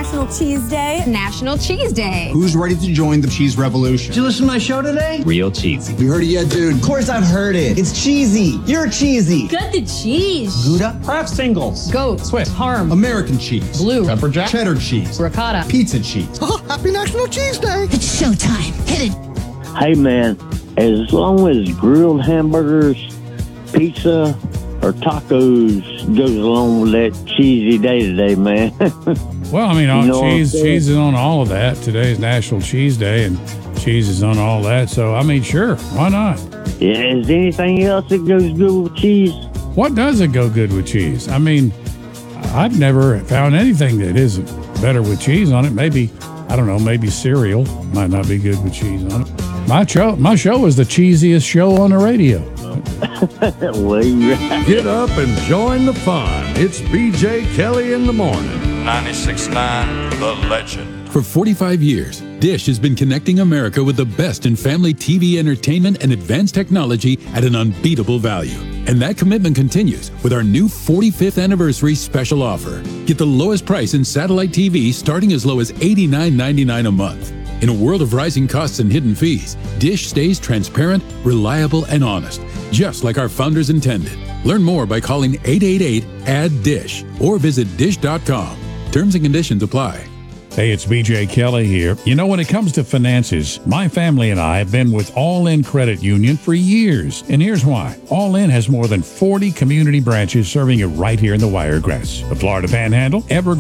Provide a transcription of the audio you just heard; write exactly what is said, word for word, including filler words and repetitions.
National Cheese Day. National Cheese Day. Who's ready to join the cheese revolution? Did you listen to my show today? Real cheesy. You heard it yet, dude? Of course I've heard it. It's cheesy. You're cheesy. Good to cheese. Gouda. Kraft Singles. Goat. Swiss. Parm. American cheese. Blue. Pepper Jack. Cheddar cheese. Ricotta. Pizza cheese. Oh, happy National Cheese Day. It's showtime. Hit it. Hey, man, as long as grilled hamburgers, pizza, or tacos goes along with that cheesy day today, man. Well, I mean, all You know cheese what I'm cheese is on all of that. Today's National Cheese Day, and cheese is on all that. So, I mean, sure, why not? Yeah, is there anything else that goes good with cheese? What doesn't go good with cheese? I mean, I've never found anything that isn't better with cheese on it. Maybe, I don't know, maybe cereal might not be good with cheese on it. My show, my show is the cheesiest show on the radio. Well, you're right. Get up and join the fun. It's B J Kelly in the morning. ninety-six point nine The Legend. For forty-five years, Dish has been connecting America with the best in family T V entertainment and advanced technology at an unbeatable value. And that commitment continues with our new forty-fifth anniversary special offer. Get the lowest price in satellite T V starting as low as eighty-nine ninety-nine a month. In a world of rising costs and hidden fees, Dish stays transparent, reliable, and honest, just like our founders intended. Learn more by calling eight eight eight, A D D I S H or visit dish dot com. Terms and conditions apply. Hey, it's B J Kelly here. You know, when it comes to finances, my family and I have been with All In Credit Union for years. And here's why. All In has more than forty community branches serving you right here in the Wiregrass, the Florida Panhandle, Evergreen,